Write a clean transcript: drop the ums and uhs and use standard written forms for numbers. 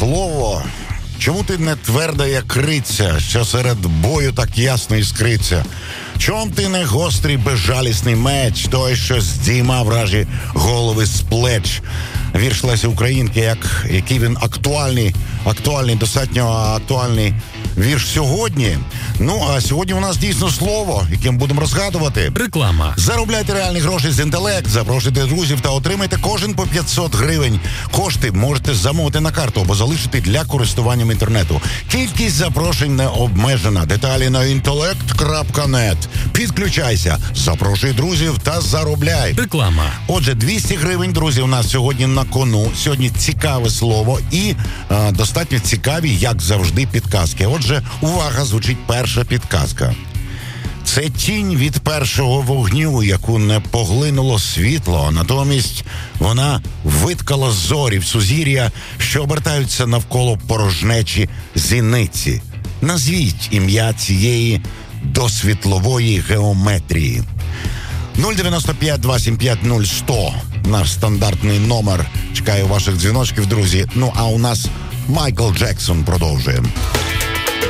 слово. Чому ти не тверда, як криця, що серед бою так ясно іскриться? Чом ти не гострий, безжалісний меч, той, що здіймав вражі голови з плеч? Вірш Лесі Українки, який він актуальний, достатньо актуальний вірш сьогодні. Ну, а сьогодні у нас дійсно слово, яким будемо розгадувати. Реклама. Заробляйте реальні гроші з інтелект, запрошуйте друзів та отримайте кожен по 500 гривень. Кошти можете замовити на карту або залишити для користування інтернету. Кількість запрошень не обмежена. Деталі на intellect.net. Підключайся, запрошуй друзів та заробляй. Реклама. Отже, 200 гривень, друзі, у нас сьогодні на кону. Сьогодні цікаве слово і достатньо цікаві, як завжди, підказки. Отже, увага, звучить перша підказка. Це тінь від першого вогню, яку не поглинуло світло, а натомість вона виткала зорі в сузір'я, що обертаються навколо порожнечі зіниці. Назвіть ім'я цієї досвітлової геометрії. 095-275-0100 наш стандартний номер. Чекаю ваших дзвіночків, друзі. Ну, а у нас Майкл Джексон продовжує.